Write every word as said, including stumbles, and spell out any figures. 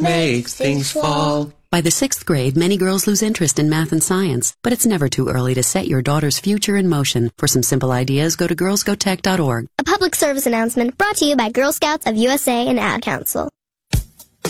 makes things fall. By the sixth grade, many girls lose interest in math and science, but it's never too early to set your daughter's future in motion. For some simple ideas, go to girls go tech dot org. A public service announcement brought to you by Girl Scouts of U S A and Ad Council.